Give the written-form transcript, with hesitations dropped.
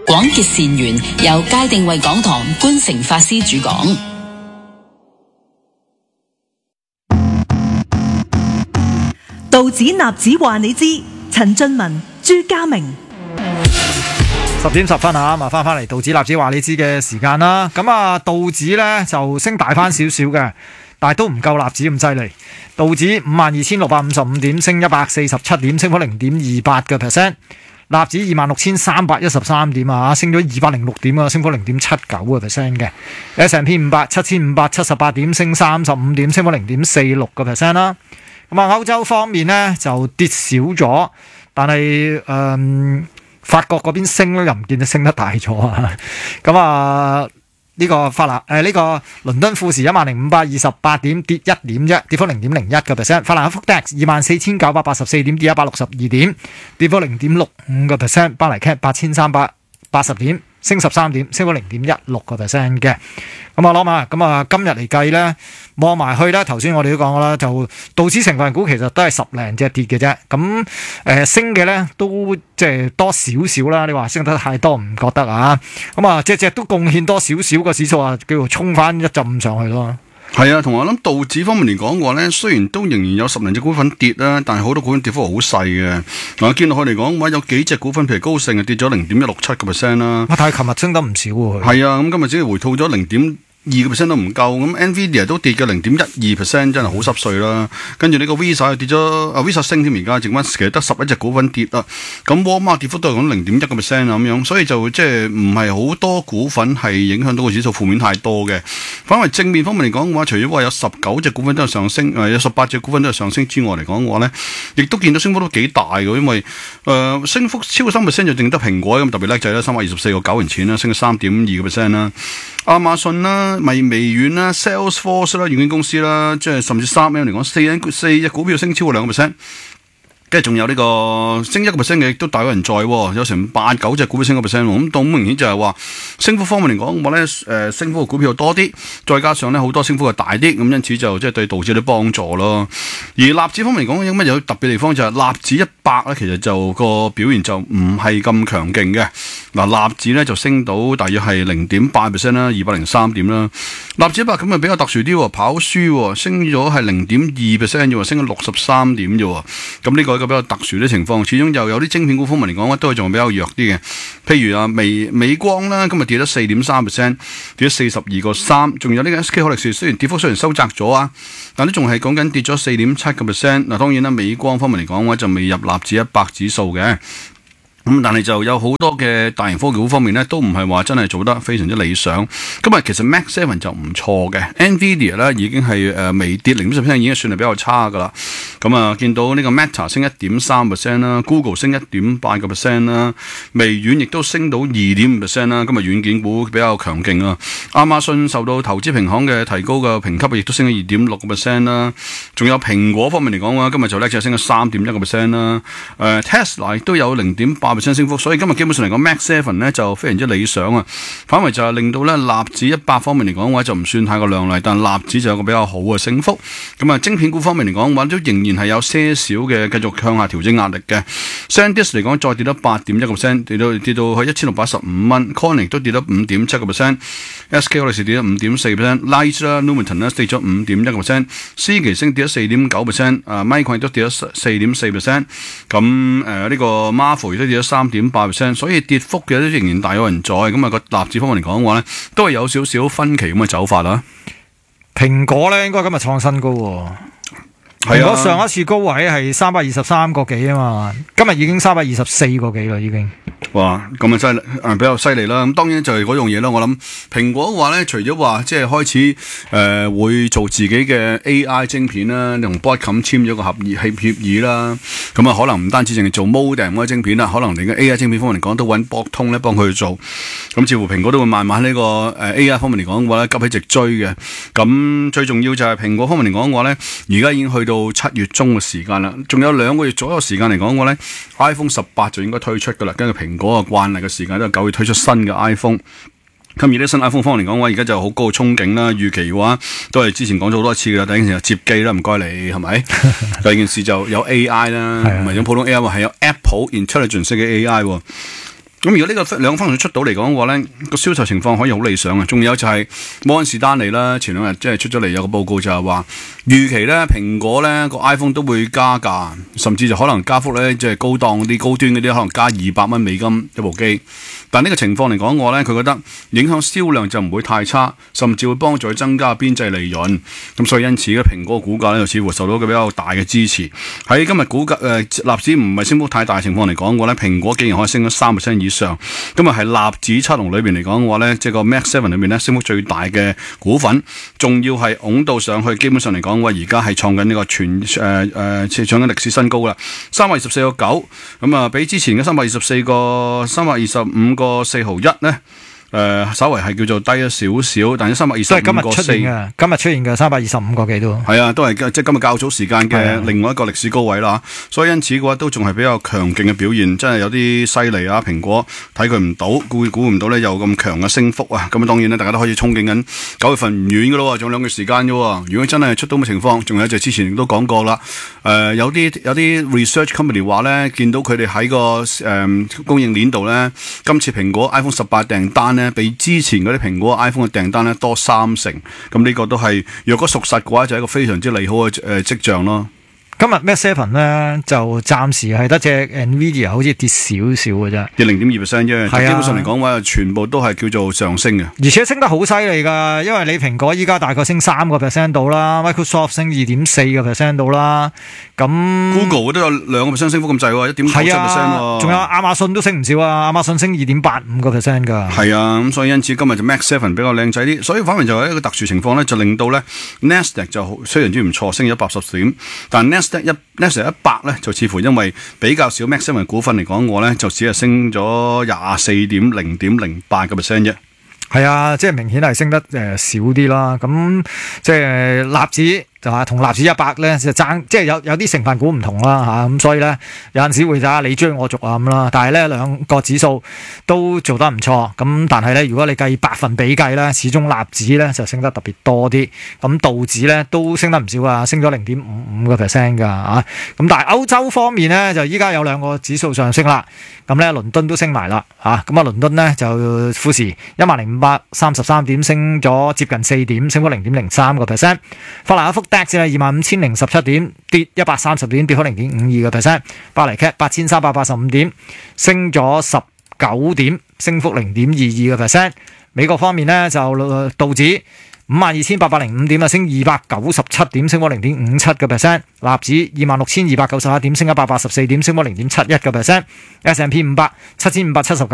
廣結善緣，由界定為港堂觀誠法師主講。 道指納指話你知，陳俊文、朱家明。 10點10分啊，咁啊翻嚟道指納指話你知嘅時間啦。咁啊，道指咧就升大翻少少嘅，但係都唔夠納指咁犀利。道指52,655點，升147點，升幅0.28%。納指26,313點啊，升咗206點啊，升幅0.79% 嘅。S&P 500 7,578點，升35點，升幅0.46% 啦。咁啊，歐洲方面咧就跌少咗，但係法國嗰邊升咧又唔見得升得大咗啊。咁啊〜呢個呢個倫敦富時10,528點，跌1點啫，跌幅0.01%。法蘭克福 DAX 24,984點，跌162點，跌幅0.65%。巴黎 CAC 8,380點，升13點，升幅0.16% 嘅。咁我諗下，咁啊今日嚟計咧，望埋去咧，頭先我哋都講過啦，就道指成分股其實都係10零隻跌嘅啫。咁升嘅咧都即係多少少啦。你話升得太多唔覺得啊？咁啊隻隻都貢獻多少少個指數啊，叫做衝翻一陣上去咯。 係啊，同埋我諗道指方面嚟講嘅話咧，雖然都仍然有10零隻股份跌啦，但係好多股份跌幅好細嘅。我見落去嚟講嘅話，有幾隻股份譬如高盛啊跌咗0.167%啦。 但係琴日升得唔少喎。 係啊，咁今日只係回吐咗2% 都唔夠，咁 Nvidia 都跌嘅0.12%，真係好濕碎啦。跟住呢個 Visa 又跌咗，Visa 升添，而家剩翻其實得11隻股份跌啦。咁 Walmart 跌幅都係講0.1% 啊咁樣，所以就即係唔係好多股份係影響到個指數負面太多嘅。反為正面方面嚟講嘅話，除咗話有19隻股份都係上升，有18隻股份都係上升之外嚟講嘅話咧，亦都見到升幅都幾大嘅，因為升幅超過3%就淨得蘋果咁特別叻仔啦，324.9元錢啦，升咗3.2% 啦。亞馬遜啦、微軟啦、Salesforce 啦、軟件公司啦，即係甚至3M嚟講，四隻股票升超過2%。跟住仲有呢個升1%嘅，亦都大有人在，有成8、9隻股票升1%，咁到好明顯就係話升幅方面嚟講，我咧升幅嘅股票多啲，再加上咧好多升幅係大啲，咁因此就即係對道指有啲幫助咯。而納指方面嚟講，有乜有特別地方就係納指100咧，其實就個表現就唔係咁強勁嘅。嗱，納指咧就升到大約係0.8% 啦，203點啦。納指100咁啊比較特殊啲喎，跑輸升咗係0.2% 啫喎，升咗63點啫喎。咁呢個一個比較特殊啲情況，始終又有啲晶片股方面嚟講都係仲比較弱啲嘅。譬如啊美光啦，今日跌咗4.3%，跌咗42.3%。仲有呢個 SK 海力士，雖然收窄咗啊，但都仲係講緊跌咗4.7%。嗱，當然啦，美光方面嚟講嘅話就未入納指100指數嘅。咁但係就有好多嘅大型科技股方面咧，都唔係話真係做得非常之理想。今日其實 Mac 7就唔錯嘅 ，Nvidia 咧已經係微跌0.10%，已經算係比較差噶啦。咁啊，見到呢個 Meta 升1.3% 啦 ，Google 升1.8% 啦，微軟亦都升到2.5% 啦。今日軟件股比較強勁啊。亞馬遜受到投資評行嘅提高嘅評級，亦都升咗2.6% 啦。仲有蘋果方面嚟講嘅話，今日就叻仔升咗3.1% 啦。Tesla 亦都有0.8%升幅，所以今日基本上嚟講 Mac 7咧就非常之理想啊，反為就係令到咧納指100方面嚟講嘅話就唔算太過亮麗，但納指就有個比較好嘅升幅。咁啊，晶片股方面嚟講嘅話都仍然係有些少嘅繼續向下調整壓力嘅。SanDisk 嚟講再跌咗8.1%，跌到去1615蚊。Corning 都跌咗5.7%，SK 海力士跌咗5.4%，Light 啦 Lumentum 咧跌咗5.1%，思奇升跌咗4.9%，Micron 都跌咗4.4%，咁呢個 Marvel 亦都跌咗3.8%，所以跌幅嘅都仍然大有人在。咁啊個納指方面嚟講嘅話咧，都係有少少分歧咁嘅走法啦。 蘋果咧應該今日創新高喎。蘋果上一次高位係323個幾啊嘛，今日已經324個幾啦已經。 哇，咁啊真係比較犀利啦。咁當然就係嗰樣嘢啦。我諗蘋果嘅話咧，除咗話即係開始會做自己嘅 AI 晶片啦，同 Broadcom 簽咗個協議啦。咁啊可能唔單止淨係做 modem 嗰啲晶片啦，可能連個 AI 晶片方面嚟講都揾博通咧幫佢去做。咁似乎蘋果都會慢慢呢個AI 方面嚟講嘅話咧急起直追嘅。咁最重要就係蘋果方面嚟講嘅話咧，而家已經去到7月中嘅時間啦，仲有2個月左右時間嚟講嘅話咧 ，iPhone 18就應該推出噶啦。根據蘋果嘅慣例嘅時間都係9月推出新嘅 iPhone。咁而啲新 iPhone 方面嚟講嘅話，而家就好高嘅憧憬啦。預期嘅話都係之前講咗好多次噶啦。第一件事就接機啦，唔該你係咪？第二件事就有 AI 啦，唔係用普通 AI 喎，係有 Apple Intelligence 嘅 AI。 咁如果呢個兩個方向出到嚟講嘅話咧，個銷售情況可以好理想啊！仲有就係摩根士丹利啦，前兩日即係出咗嚟有個報告就係話預期咧蘋果咧個 iPhone 都會加價，甚至就可能加幅咧即係高檔嗰啲高端嗰啲可能加$200一部機。但呢個情況嚟講嘅話咧，佢覺得影響銷量就唔會太差，甚至會幫助佢增加邊際利潤。咁所以因此咧，蘋果股價咧就似乎受到一個比較大嘅支持。喺今日股價納指唔係升幅太大嘅情況嚟講嘅話咧，蘋果竟然可以升咗3%以上。咁啊係納指7裏邊嚟講嘅話咧，即係個 Max 7裏邊咧升幅最大嘅股份，仲要係拱到上去，基本上嚟講嘅話，而家係創緊呢個創緊歷史新高啦，324.9，咁啊比之前嘅325.4咧。稍微係叫做低咗少少，但係325.4， 今日出現嘅325個幾都係啊，都係即係今日較早時間嘅另外一個歷史高位啦。所以因此嘅話，都仲係比較強勁嘅表現，真係有啲犀利啊！蘋果睇佢唔到，估唔到咧有咁強嘅升幅啊！咁當然咧，大家都可以憧憬緊9月份唔遠嘅咯，仲有2個月時間嘅喎。如果真係出到咁嘅情況，仲有就之前都講過啦。有啲 research company 話咧，見到佢哋喺個供應鏈度咧，今次蘋果 iPhone 18訂單比之前嗰啲蘋果 iPhone 嘅訂單咧多30%，咁呢個都係若果屬實嘅話，就係一個非常之利好嘅跡象咯。 今日 Mac 7咧就暫時係得隻 Nvidia 好似跌少少嘅啫， 跌0.2% 啫。基本上嚟講話，全部都係叫做上升嘅， 而且升得好犀利㗎。因為你蘋果依家大概升3% 到啦 ，Microsoft 升2.4% 到啦，咁 Google 都有2% 升幅咁滯喎，1.97%喎。 仲有亞馬遜都升唔少啊，亞馬遜升2.85% 㗎。 係啊，咁所以因此今日就 Mac 7比較靚仔啲，所以反而就係一個特殊情況咧，就令到咧 Nasdaq 就非常之唔錯，升咗180點，但 Nasdaq 100咧就似乎因為比較少 Max 7股份嚟講，我咧就只係升咗0.08% 啫。 係啊，即係明顯係升得少啲啦。咁即係納指就係同納指100咧就爭，即係有啲成分股唔同啦嚇。咁所以咧有陣時會睇下你追我逐啊咁啦。但係咧兩個指數都做得唔錯。咁但係咧如果你計百分比計咧，始終納指咧就升得特別多啲。咁道指咧都升得唔少啊，升咗0.55% 㗎嚇。咁但係歐洲方面咧就依家有兩個指數上升啦。咁咧倫敦都升埋啦嚇。咁啊倫敦咧就富時10,533點，升咗接近4點，升咗0.03%。法蘭克福 DAX 係25,017點，跌130點，跌咗0.52%。巴黎 CAC 8,385點，升咗19點，升幅0.22%。美國方面呢，就道指52,805點啊，升297點，升咗0.57%。納指26,291點，升184點，升咗0.71%。S&P 500 7,579